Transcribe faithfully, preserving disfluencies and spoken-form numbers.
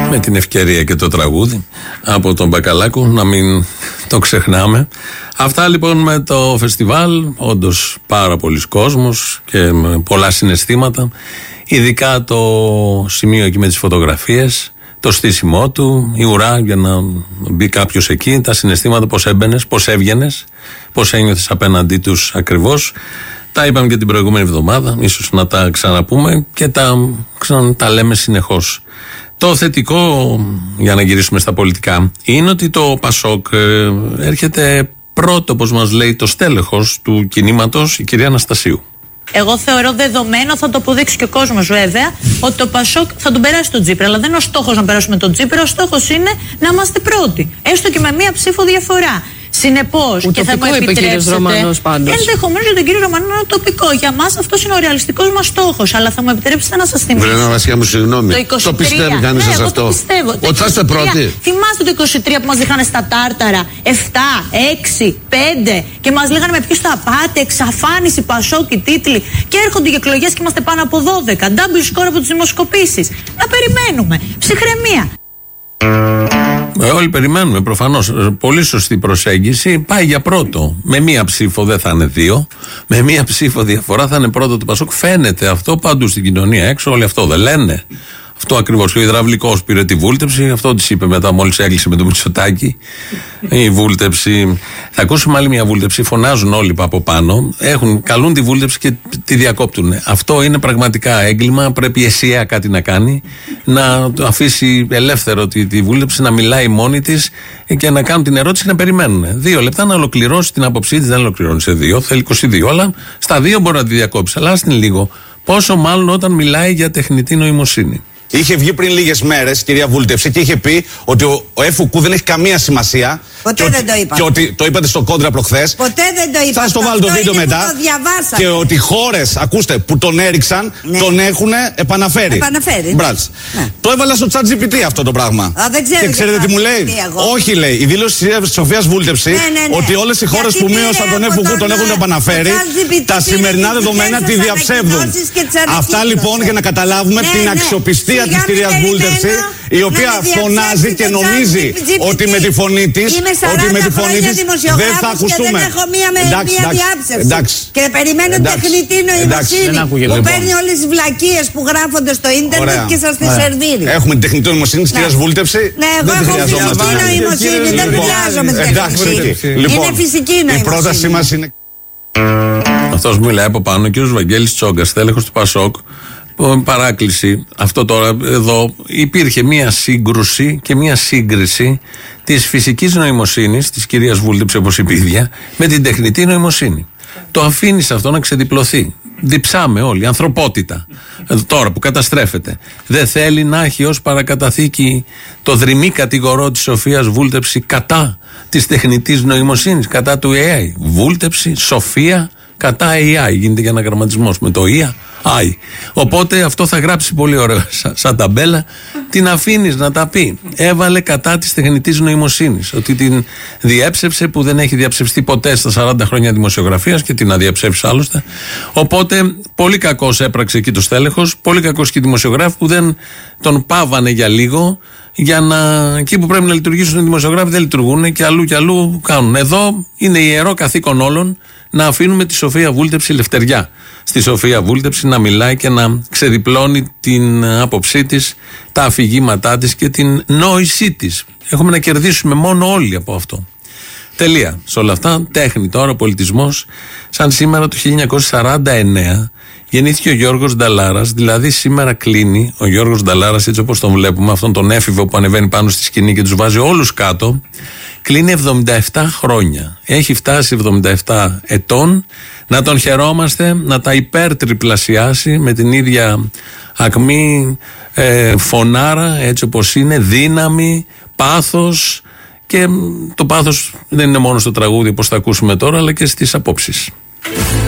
Με την ευκαιρία και το τραγούδι από τον Μπακαλάκο, να μην το ξεχνάμε. Αυτά λοιπόν με το φεστιβάλ, όντως πάρα πολλοί κόσμος και με πολλά συναισθήματα. Ειδικά το σημείο εκεί με τις φωτογραφίες, το στήσιμό του, η ουρά για να μπει κάποιος εκεί, τα συναισθήματα, πώς έμπαινες, πώς έβγαινες, πώς ένιωθες απέναντί τους ακριβώς. Τα είπαμε και την προηγούμενη εβδομάδα, ίσως να τα ξαναπούμε και τα, ξανα, τα λέμε συνεχώς. Το θετικό, για να γυρίσουμε στα πολιτικά, είναι ότι το Πασόκ ε, έρχεται πρώτο, όπως μας λέει το στέλεχος του κινήματος, η κυρία Αναστασίου. Εγώ θεωρώ δεδομένο, θα το αποδείξει και ο κόσμος βέβαια, ότι το Πασόκ θα τον περάσει τον Τσίπρα. Αλλά δεν είναι ο στόχος να περάσουμε τον Τσίπρα, ο στόχος είναι να είμαστε πρώτοι. Έστω και με μία ψήφο διαφορά. Συνεπώς, και θα μου επιτρέψετε, ενδεχομένως για τον κύριο Ρωμανό είναι τοπικό. Για μας αυτός είναι ο ρεαλιστικός μας στόχος. Αλλά θα μου επιτρέψετε να σας θυμίσω. Βρε Βασιά μου, συγγνώμη. Το, το πιστεύει κανείς ναι, αυτό. Το πιστεύω. Ότι θα είστε πρώτοι. Θυμάστε το είκοσι τρία που μας είχαν στα τάρταρα επτά, έξι, πέντε και μας λέγανε με ποιους θα πάτε, εξαφάνιση, Πασόκ, οι τίτλοι. Και έρχονται οι εκλογές και είμαστε πάνω από δώδεκα. Double score από τις δημοσκοπήσεις. Να περιμένουμε. Ψυχραιμία. Ε, όλοι περιμένουμε προφανώς. Πολύ σωστή προσέγγιση. Πάει για πρώτο. Με μία ψήφο δεν θα είναι δύο. Με μία ψήφο διαφορά θα είναι πρώτο το Πασόκ. Φαίνεται αυτό παντού στην κοινωνία έξω. Όλοι αυτό δεν λένε. Αυτό ακριβώς. Ο υδραυλικός πήρε τη βούλτεψη. Αυτό της είπε μετά, μόλις έκλεισε με το Μητσοτάκη. Η βούλτεψη. Θα ακούσουμε άλλη μια βούλτεψη. Φωνάζουν όλοι από πάνω. Έχουν, καλούν τη βούλτεψη και τη διακόπτουν. Αυτό είναι πραγματικά έγκλημα. Πρέπει η ΕΣΥΑ κάτι να κάνει. Να το αφήσει ελεύθερο τη, τη βούλτεψη, να μιλάει μόνη της και να κάνουν την ερώτηση και να περιμένουν. Δύο λεπτά να ολοκληρώσει την άποψή της. Δεν ολοκληρώνει σε δύο. Θέλει είκοσι δύο. Αλλά στα δύο μπορεί να τη διακόψει. Αλλά άστην λίγο. Πόσο μάλλον όταν μιλάει για τεχνητή νοημοσύνη. Είχε βγει πριν λίγες μέρες, κυρία Βούλτεψη, και είχε πει ότι ο, ο ΕΦΟΚΟΥ δεν έχει καμία σημασία. Ποτέ και δεν ότι, το είπα. Και ότι το είπατε στο κόντρα προχθές. Ποτέ δεν το είπα. Θα στο βάλω το βίντεο μετά. Το και ότι χώρες, ακούστε, που τον έριξαν, ναι, τον έχουν επαναφέρει. Επαναφέρει. Ναι. Το έβαλα στο ChatGPT αυτό το πράγμα. Α, δεν ξέρω. Και ξέρετε τι μου λέει. Όχι, λέει. Η δήλωση της Σοφίας Βούλτεψη, ναι, ναι, ναι, ότι όλες οι χώρες που μείωσαν τον ΕΦΟΚΟΥ τον έχουν επαναφέρει. Τα σημερινά δεδομένα τη διαψεύδουν. Αυτά λοιπόν για να καταλάβουμε την αξιοπιστία της κυρίας Βούλτεψη, η οποία φωνάζει και νομίζει ότι με τη φωνή της, ότι με τη φωνή της δεν θα ακουστούμε. Δεν έχω μία με μία διάψευση. Και περιμένω τεχνητή νοημοσύνη που παίρνει όλες τις βλακίες που γράφονται στο ίντερνετ και σας τις σερβίρει. Έχουμε την τεχνητή νοημοσύνη της κυρίας Βούλτεψη. Ναι, εγώ έχω φυσική νοημοσύνη, δεν χρειάζομαι τεχνητή. Είναι φυσική νοημοσύνη. Η πρότασή μας είναι. Αυτός που μιλάει από πάνω, ο κύριος Βαγγέλης Τσόγκας, τέλεχος του Πασόκ. Παράκληση, αυτό τώρα εδώ υπήρχε μία σύγκρουση και μία σύγκριση της φυσικής νοημοσύνης της κυρίας Βούλτεψη, όπως είπε η ίδια, με την τεχνητή νοημοσύνη. Το αφήνεις αυτό να ξεδιπλωθεί. Διψάμε όλοι, ανθρωπότητα. Τώρα που καταστρέφεται. Δεν θέλει να έχει ως παρακαταθήκη το δρυμή κατηγορό της Σοφίας Βούλτεψη κατά της τεχνητής νοημοσύνης, κατά του έι άι. Βούλτεψη, Σοφία, κατά έι άι. Γίνεται και αναγραμματισμός με το ι άι. Οπότε αυτό θα γράψει πολύ ωραία σαν, σαν ταμπέλα. Την αφήνεις να τα πει. Έβαλε κατά της τεχνητής νοημοσύνης. Ότι την διέψευσε, που δεν έχει διαψευστεί ποτέ στα σαράντα χρόνια δημοσιογραφίας, και την αδιαψεύσει άλλωστε. Οπότε πολύ κακός έπραξε εκεί το στέλεχος. Πολύ κακός και οι δημοσιογράφοι που δεν τον πάβανε για λίγο. Για να, εκεί που πρέπει να λειτουργήσουν οι δημοσιογράφοι δεν λειτουργούν και αλλού και αλλού κάνουν. Εδώ είναι ιερό καθήκον όλων να αφήνουμε τη Σοφία Βούλτεψη ελευθεριά. Στη Σοφία Βούλτεψη να μιλάει και να ξεδιπλώνει την άποψή της, τα αφηγήματά της και την νόησή της. Έχουμε να κερδίσουμε μόνο όλοι από αυτό. Τελεία. Σε όλα αυτά, τέχνη τώρα, πολιτισμός. Σαν σήμερα το χίλια εννιακόσια σαράντα εννέα γεννήθηκε ο Γιώργος Νταλάρας, δηλαδή σήμερα κλείνει ο Γιώργος Νταλάρας, έτσι όπως τον βλέπουμε, αυτόν τον έφηβο που ανεβαίνει πάνω στη σκηνή και τους βάζει όλους κάτω, κλείνει εβδομήντα επτά χρόνια. Έχει φτάσει εβδομήντα επτά ετών. Να τον χαιρόμαστε, να τα υπερτριπλασιάσει με την ίδια ακμή, ε, φωνάρα, έτσι όπως είναι, δύναμη, πάθος. Και το πάθος δεν είναι μόνο στο τραγούδι όπως θα ακούσουμε τώρα, αλλά και στις απόψεις.